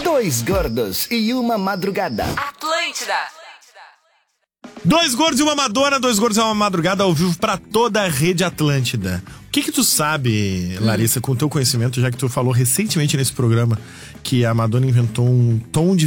Dois gordos e uma madrugada. Atlântida. Dois gordos e uma madona, dois gordos e uma madrugada ao vivo pra toda a rede Atlântida. O que tu sabe, Larissa, com o teu conhecimento, já que tu falou recentemente nesse programa que a Madonna inventou um tom de